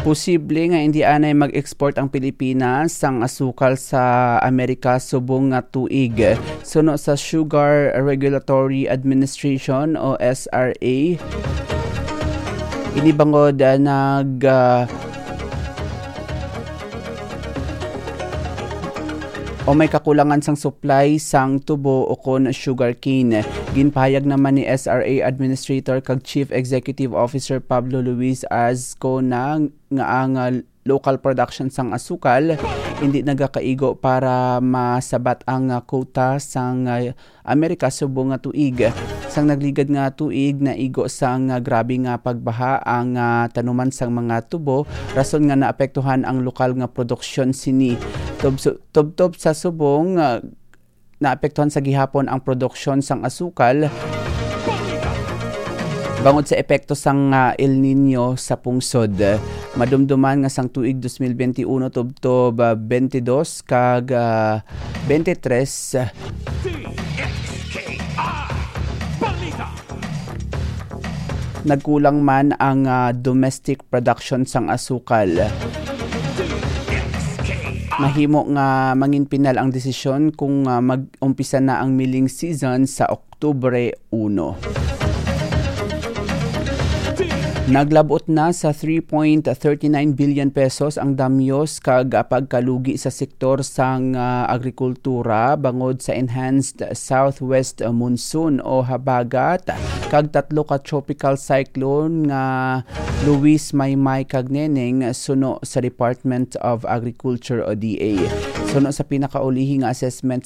Posible nga hindi anay mag-export ang Pilipinas sang asukal sa Amerika subong nga tuig. Suno sa Sugar Regulatory Administration o SRA, inibangod o may kakulangan sang supply sang tubo o kon sugarcane. Ginpahayag naman ni SRA Administrator kag Chief Executive Officer Pablo Luis Azco na nga ang local production sang asukal hindi nagakaigo para masabat ang quota sang Amerika subong nga tuig. Sang nagligad nga tuig na igo sang grabe nga pagbaha ang tanuman sang mga tubo, rason nga naapektuhan ang lokal nga produksyon sini. Tubtob sa subong naapektuhan sa gihapon ang produksyon sang asukal bangod sa epekto sang El Nino sa pungsod. Madumduman nga sang tuig 2021 tubtob 22 kag 23 nagkulang man ang domestic production sang asukal. Mahimo nga mangin pinal ang desisyon kung mag-umpisa na ang milling season sa Oktubre 1. Naglabot na sa 3.39 billion pesos ang damyos kag pagkalugi sa sektor sang agrikultura bangod sa enhanced southwest monsoon o habagat kag tatlo ka tropical cyclone nga Luis, Maymay kag Neneng suno sa Department of Agriculture o DA. Suno sa pinakaulihing assessment